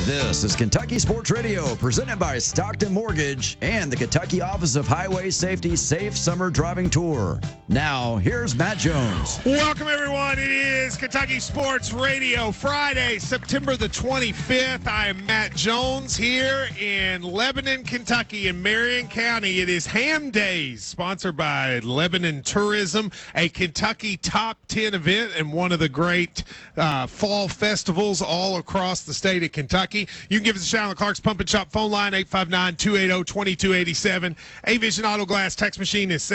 This is Kentucky Sports Radio, presented by Stockton Mortgage and the Kentucky Office of Highway Safety Safe Summer Driving Tour. Now, here's Matt Jones. Welcome, everyone. It is Kentucky Sports Radio, Friday, September the 25th. I am Matt Jones here in Lebanon, Kentucky, in Marion County. It is Ham Days, sponsored by Lebanon Tourism, a Kentucky top 10 event and one of the great fall festivals all across the state of Kentucky. You can give us a shout on the Clark's Pump and Shop phone line, 859-280-2287. A-Vision Auto Glass text machine is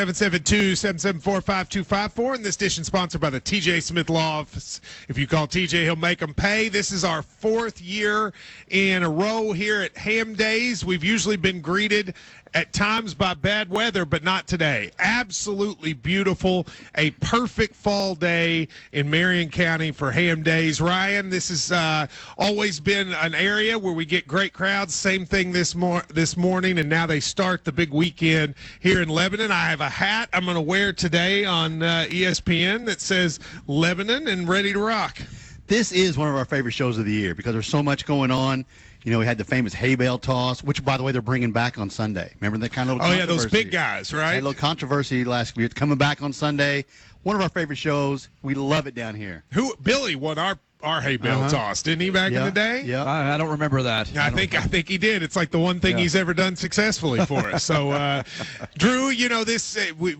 772-774-5254. And this edition sponsored by the TJ Smith Law Office. If you call TJ, he'll make them pay. This is our fourth year in a row here at Ham Days. We've usually been greeted at times by bad weather, but not today. Absolutely beautiful. A perfect fall day in Marion County for Ham Days. Ryan, this has always been an area where we get great crowds. Same thing this morning, and now they start the big weekend here in Lebanon. I have a hat I'm going to wear today on ESPN that says Lebanon and ready to rock. This is one of our favorite shows of the year because there's so much going on. You know, we had the famous hay bale toss, which, by the way, they're bringing back on Sunday. Remember that kind of little controversy? Oh, yeah, those big guys, right? A little controversy last year. It's coming back on Sunday. One of our favorite shows. We love it down here. Billy won our hay bale toss, didn't he, back in the day? Yeah. I don't remember that. I think he did. It's like the one thing he's ever done successfully for us. So, Drew, you know, this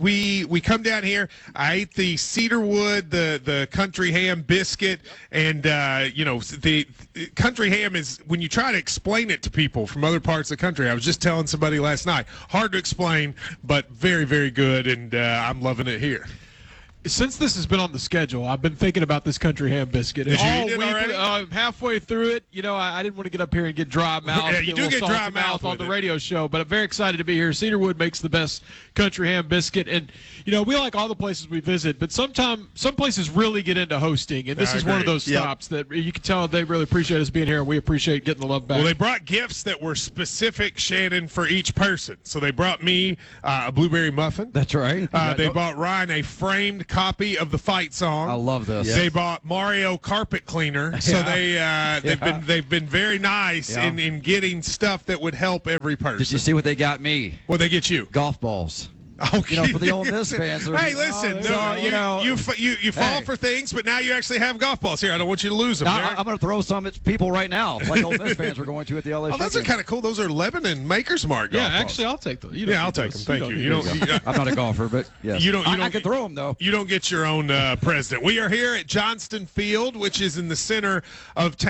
we come down here. I ate the Cedarwood, the country ham biscuit, and you know, the country ham is, when you try to explain it to people from other parts of the country. I was just telling somebody last night, hard to explain, but very, very good, and I'm loving it here. Since this has been on the schedule, I've been thinking about this country ham biscuit. Did you eat it already? Halfway through it, you know, I didn't want to get up here and get dry mouth. Yeah, you do get dry mouth on the radio show, but I'm very excited to be here. Cedarwood makes the best country ham biscuit, and you know, we like all the places we visit, but some places really get into hosting, and this is one of those stops that you can tell they really appreciate us being here, and we appreciate getting the love back. Well, they brought gifts that were specific, Shannon, for each person. So they brought me a blueberry muffin. That's right. They bought Ryan a framed copy of the fight song. I love this. Yes. They bought Mario carpet cleaner, so they've been very nice in getting stuff that would help every person. Did you see what they got me? What they get you? Golf balls. Okay. You know, for the Ole Miss fans. Hey, listen, you fall for things, but now you actually have golf balls here. I don't want you to lose them. I'm going to throw some at people right now, like Ole Miss fans are going to at the LSU. Oh, those are kind of cool. Those are Lebanon Maker's Mark golf balls. Actually, I'll take those. I'll take them. Thank you. I'm not a golfer, but yes. I can throw them, though. You don't get your own president. We are here at Johnston Field, which is in the center of town.